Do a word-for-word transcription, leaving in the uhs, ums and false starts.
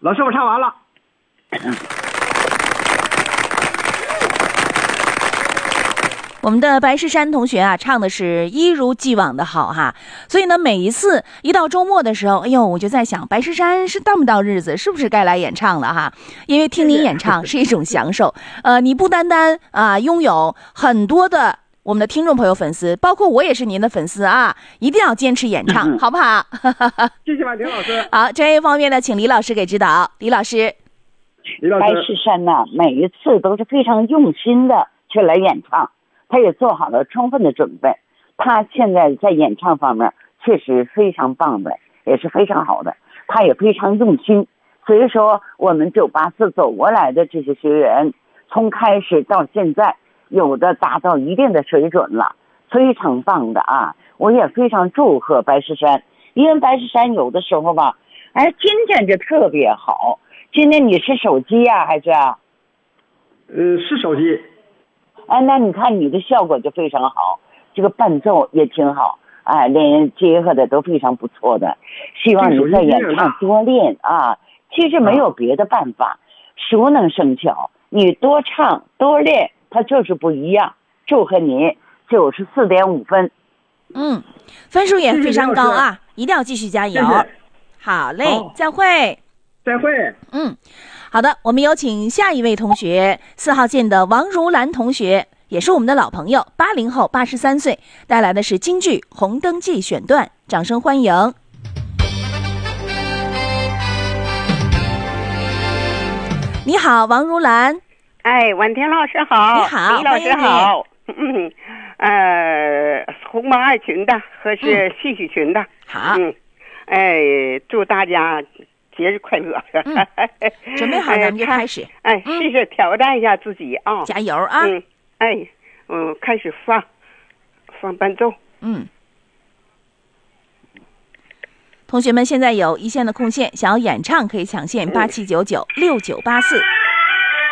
老师，我唱完了。 我们的白石山同学啊，唱的是一如既往的好哈，所以呢，每一次一到周末的时候，哎呦，我就在想，白石山是到不到日子，是不是该来演唱了哈？因为听您演唱是一种享受，呃，你不单单啊拥有很多的我们的听众朋友粉丝，包括我也是您的粉丝啊，一定要坚持演唱，好不好？ 谢谢婉婷老师。 好，专业方面呢，请李老师给指导。李老师， 李老师， 白石山呢，每一次都是非常用心的去来演唱。他也做好了充分的准备，他现在在演唱方面确实非常棒的，也是非常好的，他也非常用心。所以说我们九八四走过来的这些学员，从开始到现在有的达到一定的水准了，非常棒的啊！我也非常祝贺白石山，因为白石山有的时候吧，哎，今天就特别好。今天你是手机呀、啊、还是啊？ 呃，是手机。 哎，那你看你的效果就非常好，这个伴奏也挺好，哎，两人结合的都非常不错的。希望你在演唱多练啊，其实没有别的办法，熟能生巧，你多唱多练，它就是不一样。祝贺你九十四点五分， 嗯，分数也非常高啊，一定要继续加油。 谢谢好嘞， 好再会。 再会。 嗯，好的，我们有请下一位同学，四号线的王如兰同学，也是我们的老朋友，八零后，八十三岁，带来的是京剧《红灯记》选段，掌声欢迎。你好，王如兰。 哎，婉婷老师好。 你好， 李老师好。嗯，呃，红毛二群的和是戏曲群的。 嗯、好。 嗯，哎，祝大家节日快乐。 嗯、准备好咱们就开始。 哎，试试挑战一下自己啊、哦！ 加油啊！ 嗯，哎，嗯，开始放放伴奏。 嗯，同学们现在有一线的空线，想要演唱可以抢线八七九九六九八四。